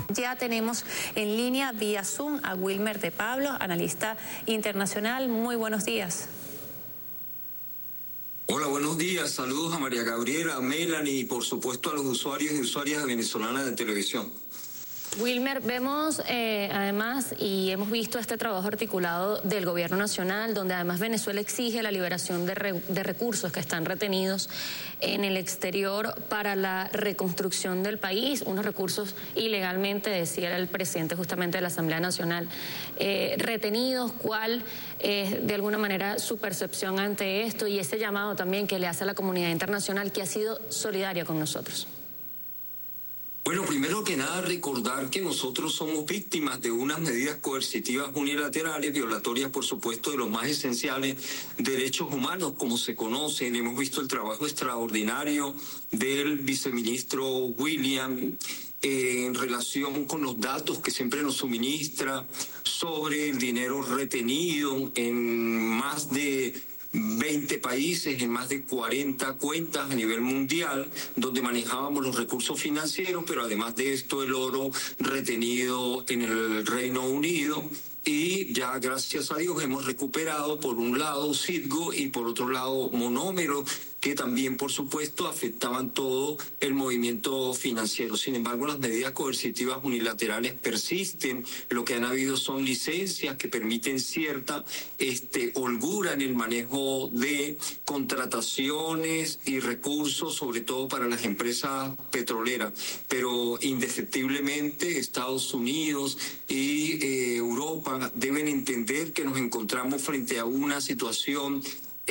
Ya tenemos en línea vía Zoom a Wilmer de Pablo, analista internacional. Muy buenos días. Hola, buenos días. Saludos a María Gabriela, a Melanie y por supuesto a los usuarios y usuarias venezolanas de televisión. Wilmer, vemos además y hemos visto este trabajo articulado del gobierno nacional, donde además Venezuela exige la liberación de recursos que están retenidos en el exterior para la reconstrucción del país, unos recursos ilegalmente, decía el presidente justamente de la Asamblea Nacional, retenidos. ¿Cuál es de alguna manera su percepción ante esto y ese llamado también que le hace a la comunidad internacional que ha sido solidaria con nosotros? Bueno, primero que nada recordar que nosotros somos víctimas de unas medidas coercitivas unilaterales, violatorias por supuesto de los más esenciales derechos humanos como se conocen. Hemos visto el trabajo extraordinario del viceministro William en relación con los datos que siempre nos suministra sobre el dinero retenido en más de 20 países, en más de 40 cuentas a nivel mundial, donde manejábamos los recursos financieros, pero además de esto el oro retenido en el Reino Unido. Y ya gracias a Dios hemos recuperado por un lado Citgo y por otro lado monómero, que también por supuesto afectaban todo el movimiento financiero. Sin embargo, las medidas coercitivas unilaterales persisten. Lo que han habido son licencias que permiten cierta holgura en el manejo de contrataciones y recursos, sobre todo para las empresas petroleras. Pero indefectiblemente Estados Unidos y Europa deben entender que nos encontramos frente a una situación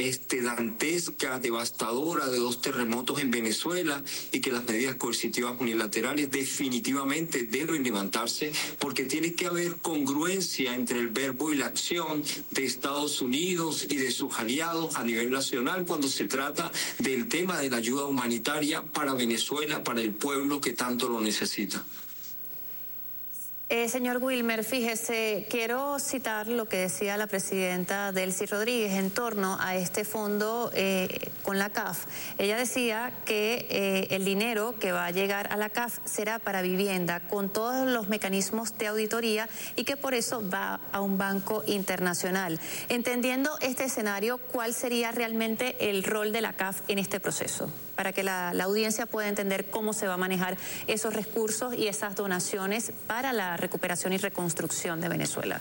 dantesca, devastadora de 2 terremotos en Venezuela y que las medidas coercitivas unilaterales definitivamente deben levantarse porque tiene que haber congruencia entre el verbo y la acción de Estados Unidos y de sus aliados a nivel nacional cuando se trata del tema de la ayuda humanitaria para Venezuela, para el pueblo que tanto lo necesita. Señor Wilmer, fíjese, quiero citar lo que decía la presidenta Delcy Rodríguez en torno a este fondo con la CAF. Ella decía que el dinero que va a llegar a la CAF será para vivienda con todos los mecanismos de auditoría y que por eso va a un banco internacional. Entendiendo este escenario, ¿cuál sería realmente el rol de la CAF en este proceso? Para que la audiencia pueda entender cómo se va a manejar esos recursos y esas donaciones para la recuperación y reconstrucción de Venezuela.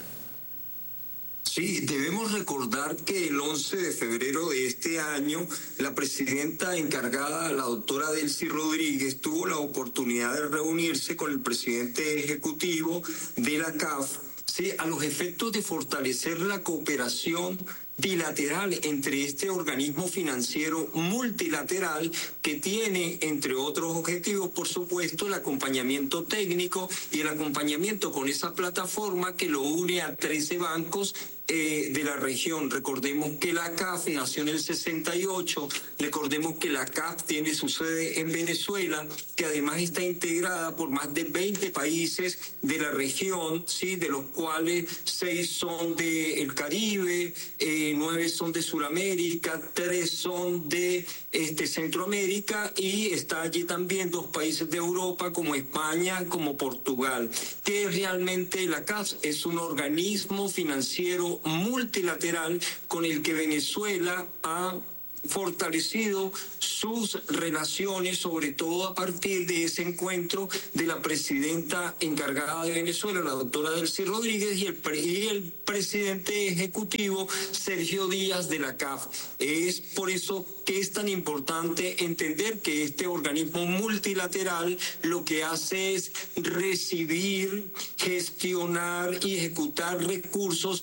Sí, debemos recordar que el 11 de febrero de este año, la presidenta encargada, la doctora Delcy Rodríguez, tuvo la oportunidad de reunirse con el presidente ejecutivo de la CAF, ¿sí?, a los efectos de fortalecer la cooperación bilateral entre este organismo financiero multilateral que tiene, entre otros objetivos, por supuesto, el acompañamiento técnico y el acompañamiento con esa plataforma que lo une a 13 bancos de la región. Recordemos que la CAF nació en el 68, recordemos que la CAF tiene su sede en Venezuela, que además está integrada por más de 20 países de la región, ¿sí?, de los cuales 6 son del Caribe, 9 son de Sudamérica, 3 son de Centroamérica y está allí también 2 países de Europa como España, como Portugal. ¿Qué es realmente la CAF? Es un organismo financiero multilateral con el que Venezuela ha fortalecido sus relaciones, sobre todo a partir de ese encuentro de la presidenta encargada de Venezuela, la doctora Delcy Rodríguez, y el presidente ejecutivo Sergio Díaz de la CAF. Es por eso que es tan importante entender que este organismo multilateral lo que hace es recibir, gestionar y ejecutar recursos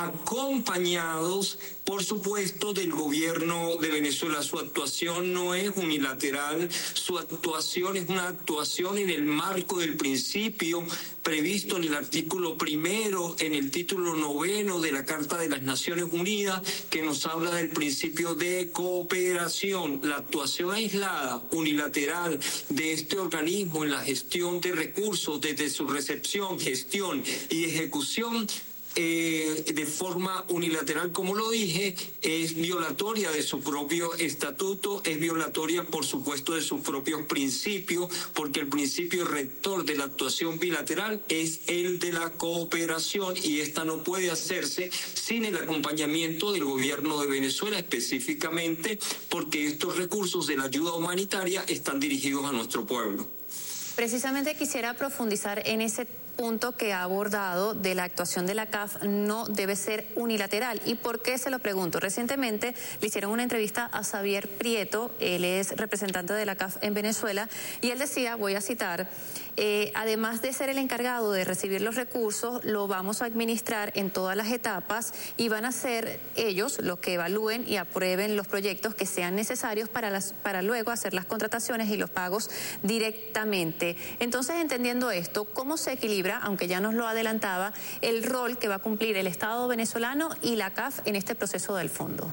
acompañados, por supuesto, del gobierno de Venezuela. Su actuación no es unilateral, su actuación es una actuación en el marco del principio previsto en el artículo 1, en el título 9 de la Carta de las Naciones Unidas, que nos habla del principio de cooperación. La actuación aislada, unilateral de este organismo en la gestión de recursos desde su recepción, gestión y ejecución de forma unilateral, como lo dije, es violatoria de su propio estatuto, es violatoria, por supuesto, de sus propios principios, porque el principio rector de la actuación bilateral es el de la cooperación, y esta no puede hacerse sin el acompañamiento del gobierno de Venezuela, específicamente porque estos recursos de la ayuda humanitaria están dirigidos a nuestro pueblo. Precisamente quisiera profundizar en ese punto que ha abordado de la actuación de la CAF no debe ser unilateral. ¿Y por qué se lo pregunto? Recientemente le hicieron una entrevista a Xavier Prieto, él es representante de la CAF en Venezuela, y él decía, voy a citar, además de ser el encargado de recibir los recursos, lo vamos a administrar en todas las etapas y van a ser ellos los que evalúen y aprueben los proyectos que sean necesarios para luego hacer las contrataciones y los pagos directamente. Entonces, entendiendo esto, ¿cómo se equilibra, aunque ya nos lo adelantaba, el rol que va a cumplir el Estado venezolano y la CAF en este proceso del fondo?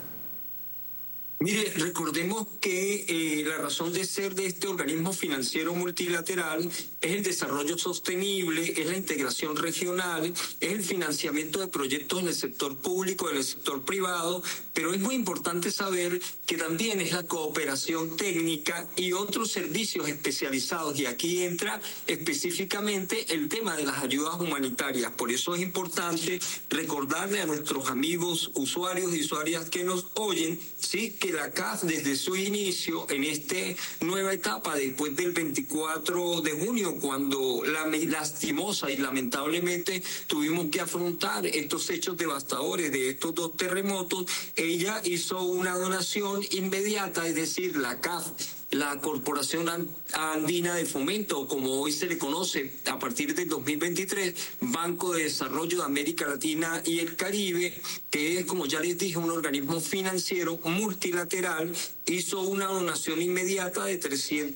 Mire, recordemos que la razón de ser de este organismo financiero multilateral es el desarrollo sostenible, es la integración regional, es el financiamiento de proyectos en el sector público, en el sector privado, pero es muy importante saber que también es la cooperación técnica y otros servicios especializados, y aquí entra específicamente el tema de las ayudas humanitarias. Por eso es importante recordarle a nuestros amigos usuarios y usuarias que nos oyen, sí, que la CAF desde su inicio en esta nueva etapa después del 24 de junio, cuando lastimosa y lamentablemente tuvimos que afrontar estos hechos devastadores de estos dos terremotos, ella hizo una donación inmediata, es decir, la CAF, la Corporación Andina de Fomento, como hoy se le conoce a partir del 2023, Banco de Desarrollo de América Latina y el Caribe, que es, como ya les dije, un organismo financiero multilateral, hizo una donación inmediata de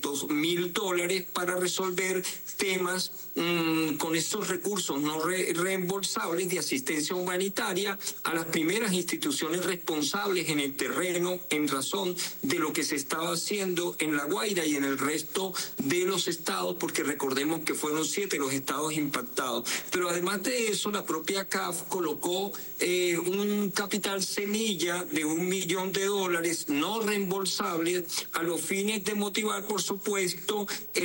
$300,000 para resolver temas con estos recursos no reembolsables de asistencia humanitaria a las primeras instituciones responsables en el terreno en razón de lo que se estaba haciendo en La Guaira y en el resto de los estados, porque recordemos que fueron 7 los estados impactados. Pero además de eso, la propia CAF colocó un capital semilla de $1 millón no reembolsables a los fines de motivar, por supuesto,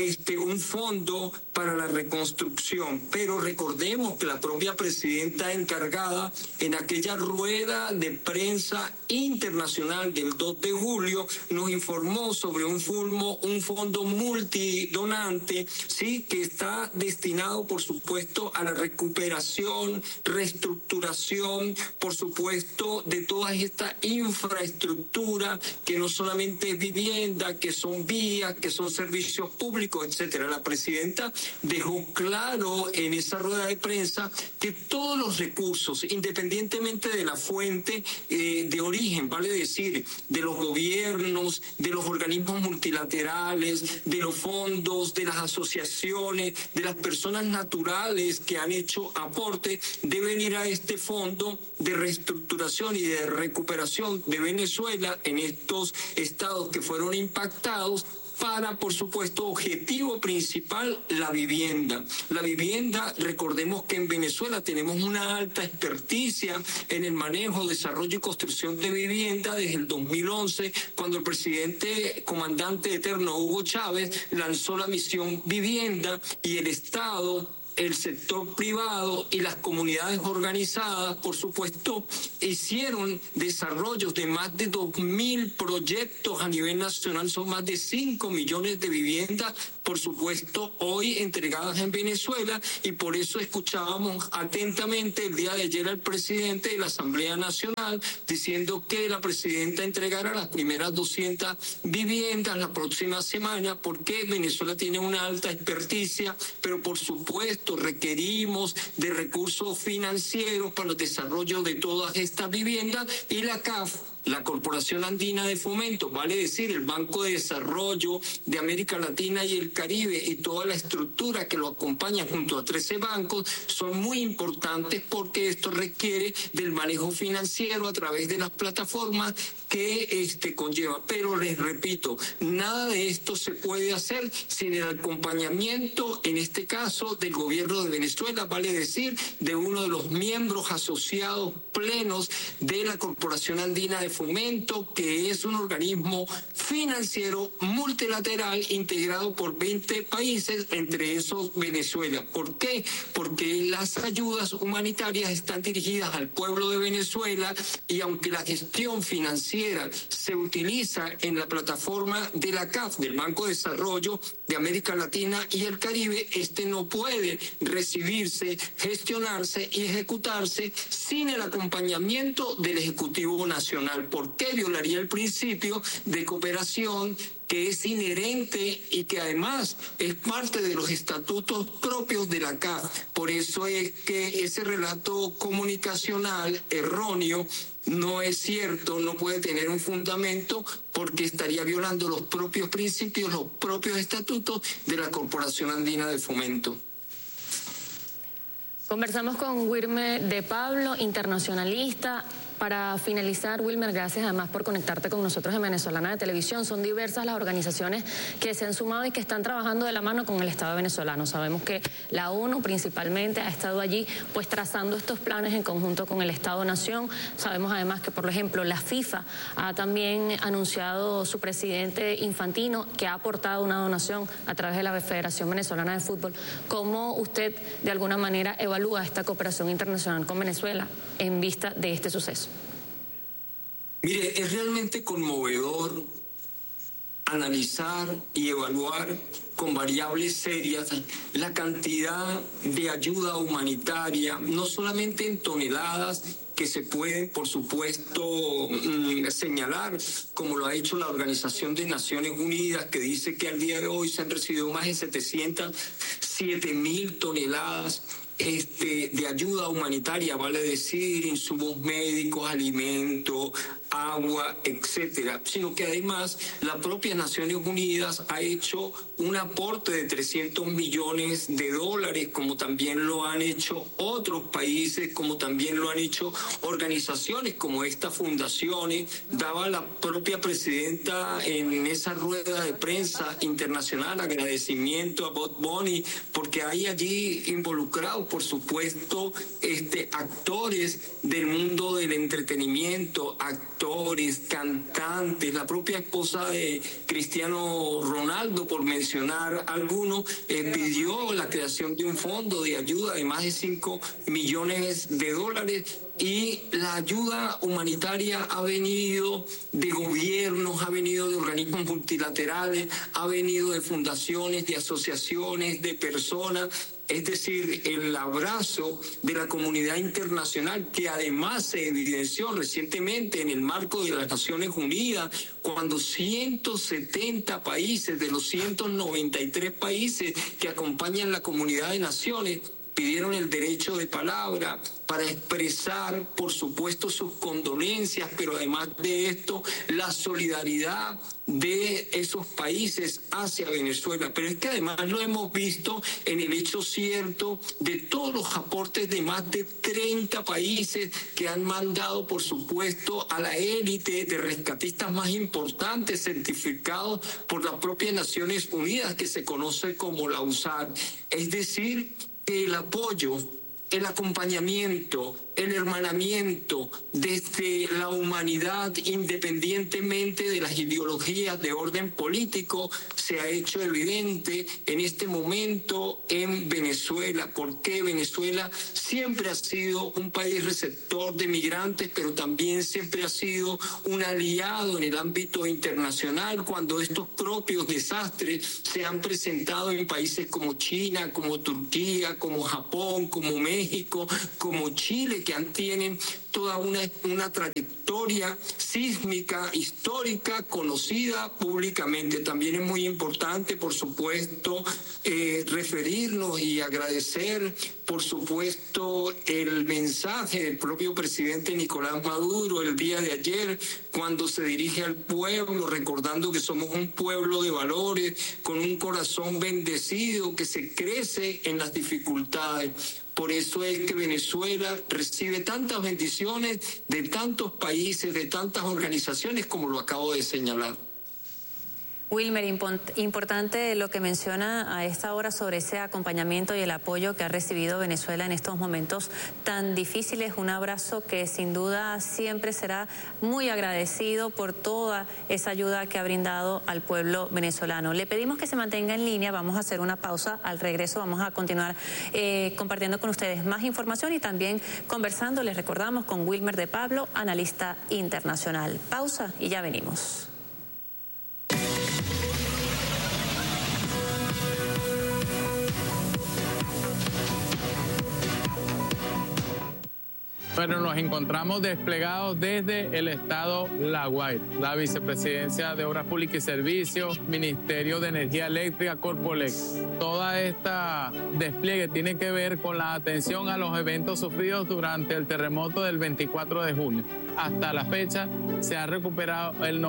un fondo para la reconstrucción. Pero recordemos que la propia presidenta encargada en aquella rueda de prensa internacional del 2 de julio nos informó sobre un fondo multidonante, sí, que está destinado, por supuesto, a la recuperación, reestructuración, por supuesto, de toda esta infraestructura que no solamente es vivienda, que son vías, que son servicios públicos, etcétera. La presidenta dejó claro en esa rueda de prensa que todos los recursos, independientemente de la fuente de origen, vale decir, de los gobiernos, de los organismos multilaterales, de los fondos, de las asociaciones, de las personas naturales que han hecho aporte, deben ir a este fondo de reestructuración y de recuperación de Venezuela en estos estados que fueron impactados, para, por supuesto, objetivo principal, la vivienda. La vivienda, recordemos que en Venezuela tenemos una alta experticia en el manejo, desarrollo y construcción de vivienda desde el 2011, cuando el presidente comandante eterno Hugo Chávez lanzó la misión Vivienda, y el Estado, el sector privado y las comunidades organizadas, por supuesto, hicieron desarrollos de más de 2.000 proyectos a nivel nacional. Son más de 5 millones de viviendas, por supuesto, hoy entregadas en Venezuela, y por eso escuchábamos atentamente el día de ayer al presidente de la Asamblea Nacional diciendo que la presidenta entregará las primeras 200 viviendas la próxima semana, porque Venezuela tiene una alta experticia, pero por supuesto requerimos de recursos financieros para el desarrollo de todas estas viviendas, y la CAF la Corporación Andina de Fomento, vale decir, el Banco de Desarrollo de América Latina y el Caribe y toda la estructura que lo acompaña junto a 13 bancos, son muy importantes porque esto requiere del manejo financiero a través de las plataformas que conlleva. Pero les repito, nada de esto se puede hacer sin el acompañamiento, en este caso, del gobierno de Venezuela, vale decir, de uno de los miembros asociados plenos de la Corporación Andina de Fomento, que es un organismo financiero multilateral integrado por 20 países, entre esos Venezuela. ¿Por qué? Porque las ayudas humanitarias están dirigidas al pueblo de Venezuela y aunque la gestión financiera se utiliza en la plataforma de la CAF, del Banco de Desarrollo de América Latina y el Caribe, no puede recibirse, gestionarse y ejecutarse sin el acompañamiento del Ejecutivo Nacional. ¿Por qué? Violaría el principio de cooperación que es inherente y que además es parte de los estatutos propios de la CAF. Por eso es que ese relato comunicacional erróneo no es cierto, no puede tener un fundamento porque estaría violando los propios principios, los propios estatutos de la Corporación Andina de Fomento. Conversamos con Wilmer de Pablo, internacionalista. Para finalizar, Wilmer, gracias además por conectarte con nosotros en Venezolana de Televisión. Son diversas las organizaciones que se han sumado y que están trabajando de la mano con el Estado venezolano. Sabemos que la ONU principalmente ha estado allí pues trazando estos planes en conjunto con el Estado-Nación. Sabemos además que, por ejemplo, la FIFA ha también anunciado su presidente Infantino que ha aportado una donación a través de la Federación Venezolana de Fútbol. ¿Cómo usted de alguna manera evalúa esta cooperación internacional con Venezuela en vista de este suceso? Mire, es realmente conmovedor analizar y evaluar con variables serias la cantidad de ayuda humanitaria, no solamente en toneladas que se pueden, por supuesto, señalar, como lo ha hecho la Organización de Naciones Unidas, que dice que al día de hoy se han recibido más de 707.000 toneladas de ayuda humanitaria, vale decir, insumos médicos, alimentos, agua, etcétera, sino que además la propia Naciones Unidas ha hecho un aporte de $300 millones, como también lo han hecho otros países, como también lo han hecho organizaciones como estas fundaciones. Daba la propia presidenta en esa rueda de prensa internacional agradecimiento a Bob Bunny, porque hay allí involucrados, por supuesto, actores del mundo del entretenimiento, actores, cantantes, la propia esposa de Cristiano Ronaldo, por mencionar algunos, pidió la creación de un fondo de ayuda de más de $5 millones y la ayuda humanitaria ha venido de gobiernos, ha venido de organismos multilaterales, ha venido de fundaciones, de asociaciones, de personas. Es decir, el abrazo de la comunidad internacional, que además se evidenció recientemente en el marco de las Naciones Unidas, cuando 170 países de los 193 países que acompañan la comunidad de naciones pidieron el derecho de palabra para expresar, por supuesto, sus condolencias, pero además de esto, la solidaridad de esos países hacia Venezuela. Pero es que además lo hemos visto en el hecho cierto de todos los aportes de más de 30 países que han mandado, por supuesto, a la élite de rescatistas más importantes, certificados por las propias Naciones Unidas, que se conoce como la USAR. Es decir, el apoyo, el acompañamiento, el hermanamiento desde la humanidad, independientemente de las ideologías de orden político, se ha hecho evidente en este momento en Venezuela. Porque Venezuela siempre ha sido un país receptor de migrantes, pero también siempre ha sido un aliado en el ámbito internacional cuando estos propios desastres se han presentado en países como China, como Turquía, como Japón, como México, como Chile, que tienen toda una trayectoria historia sísmica histórica conocida públicamente. También es muy importante, por supuesto, referirnos y agradecer, por supuesto, el mensaje del propio presidente Nicolás Maduro el día de ayer, cuando se dirige al pueblo, recordando que somos un pueblo de valores, con un corazón bendecido, que se crece en las dificultades. Por eso es que Venezuela recibe tantas bendiciones de tantos países, de tantas organizaciones, como lo acabo de señalar. Wilmer, importante lo que menciona a esta hora sobre ese acompañamiento y el apoyo que ha recibido Venezuela en estos momentos tan difíciles. Un abrazo que sin duda siempre será muy agradecido por toda esa ayuda que ha brindado al pueblo venezolano. Le pedimos que se mantenga en línea, vamos a hacer una pausa. Al regreso vamos a continuar compartiendo con ustedes más información y también conversando, les recordamos, con Wilmer de Pablo, analista internacional. Pausa y ya venimos. Bueno, nos encontramos desplegados desde el estado La Guaira, la Vicepresidencia de Obras Públicas y Servicios, Ministerio de Energía Eléctrica, Corpolec. Toda esta despliegue tiene que ver con la atención a los eventos sufridos durante el terremoto del 24 de junio. Hasta la fecha se ha recuperado el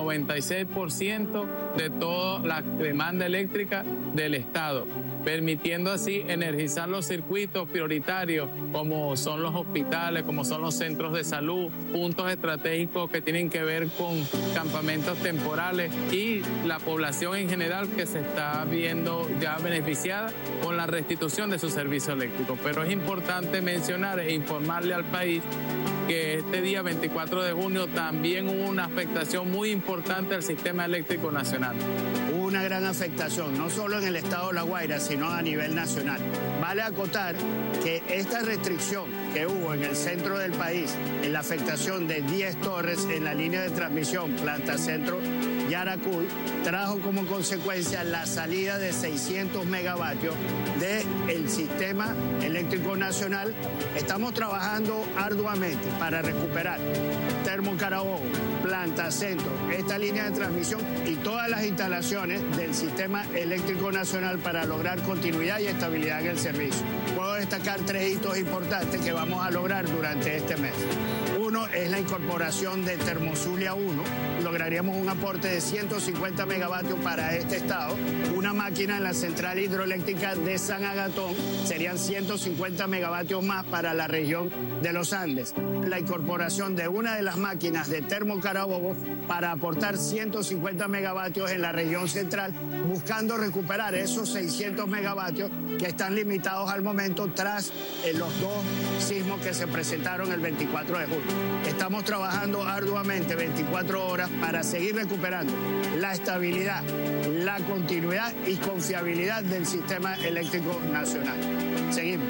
96% de toda la demanda eléctrica del estado, permitiendo así energizar los circuitos prioritarios como son los hospitales, como son los centros de salud, puntos estratégicos que tienen que ver con campamentos temporales y la población en general que se está viendo ya beneficiada con la restitución de su servicio eléctrico. Pero es importante mencionar e informarle al país que este día 24 de junio también hubo una afectación muy importante al sistema eléctrico nacional. Hubo una gran afectación, no solo en el estado de La Guaira, sino a nivel nacional. Vale acotar que esta restricción que hubo en el centro del país, en la afectación de 10 torres en la línea de transmisión Planta Centro Yaracuy, trajo como consecuencia la salida de 600 megavatios del sistema eléctrico nacional. Estamos trabajando arduamente para recuperar Termo Carabobo, Planta Centro, esta línea de transmisión y todas las instalaciones del sistema eléctrico nacional para lograr continuidad y estabilidad en el servicio. Puedo destacar 3 hitos importantes que vamos a lograr durante este mes. Uno es la incorporación de Termozulia 1. Lograríamos un aporte de 150 megavatios para este estado. Una máquina en la central hidroeléctrica de San Agatón serían 150 megavatios más para la región de los Andes. La incorporación de una de las máquinas de Termo Carabobo para aportar 150 megavatios en la región central, buscando recuperar esos 600 megavatios que están limitados al momento tras los 2 sismos que se presentaron el 24 de julio. Estamos trabajando arduamente 24 horas para seguir recuperando la estabilidad, la continuidad y confiabilidad del sistema eléctrico nacional. Seguimos.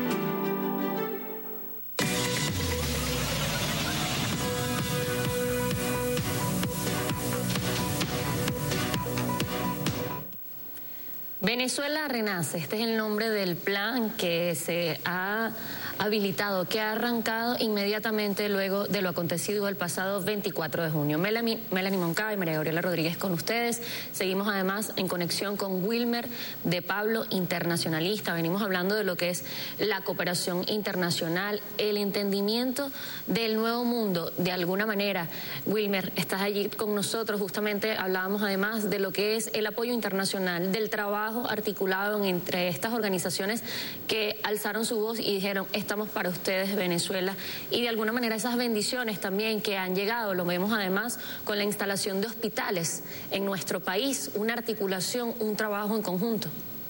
Venezuela Renace, este es el nombre del plan que se ha habilitado, que ha arrancado inmediatamente luego de lo acontecido el pasado 24 de junio. Melanie Moncada y María Gabriela Rodríguez con ustedes. Seguimos además en conexión con Wilmer de Pablo, internacionalista. Venimos hablando de lo que es la cooperación internacional, el entendimiento del nuevo mundo. De alguna manera, Wilmer, estás allí con nosotros. Justamente hablábamos además de lo que es el apoyo internacional, del trabajo articulado entre estas organizaciones que alzaron su voz y dijeron: estamos para ustedes, Venezuela, y de alguna manera esas bendiciones también que han llegado, lo vemos además con la instalación de hospitales en nuestro país, una articulación, un trabajo en conjunto.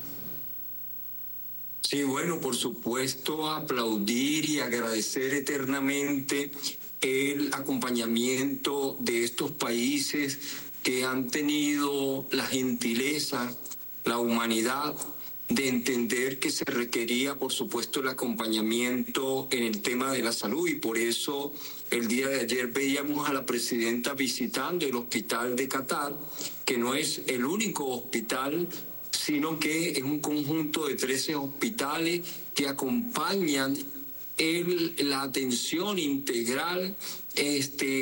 Sí, bueno, por supuesto, aplaudir y agradecer eternamente el acompañamiento de estos países que han tenido la gentileza, la humanidad de entender que se requería, por supuesto, el acompañamiento en el tema de la salud, y por eso el día de ayer veíamos a la presidenta visitando el hospital de Qatar, que no es el único hospital, sino que es un conjunto de 13 hospitales que acompañan la atención integral